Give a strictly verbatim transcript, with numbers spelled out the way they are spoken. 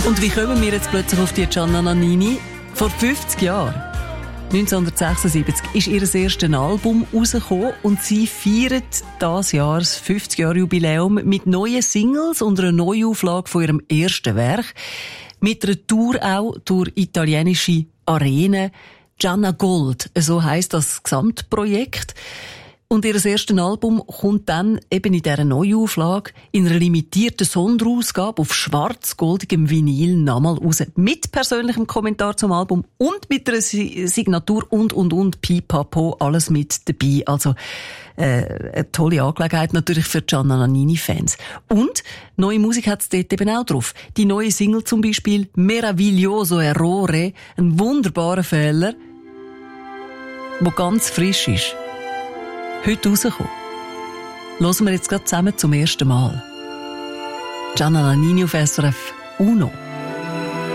Und wie kommen wir jetzt plötzlich auf die Gianna Nannini? Vor fünfzig Jahren, neunzehnhundertsechsundsiebzig, ist ihr erstes Album rausgekommen und sie feiert dieses Jahr das fünfzig Jahre Jubiläum mit neuen Singles und einer Neuauflage von ihrem ersten Werk. Mit einer Tour auch durch italienische Arenen. Gianna Gold, so heisst das Gesamtprojekt. Und ihr erstes Album kommt dann eben in dieser Neuauflage in einer limitierten Sonderausgabe auf schwarz-goldigem Vinyl nochmal raus. Mit persönlichem Kommentar zum Album und mit einer Signatur und, und, und, pipapo, alles mit dabei. Also, äh, eine tolle Angelegenheit natürlich für Gianna Nannini-Fans. Und neue Musik hat es dort eben auch drauf. Die neue Single zum Beispiel, Meraviglioso Errore, ein wunderbarer Fehler, der ganz frisch ist. Heute rausgekommen. Hören wir jetzt gerade zusammen zum ersten Mal. Gianna Nannini auf S R F Uno.